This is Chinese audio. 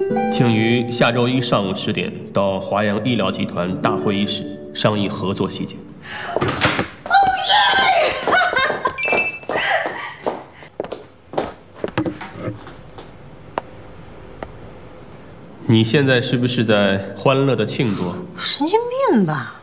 请于下周一上午10点到华阳医疗集团大会议室商议合作细节。哦耶！你现在是不是在欢乐的庆祝？ 神经病吧！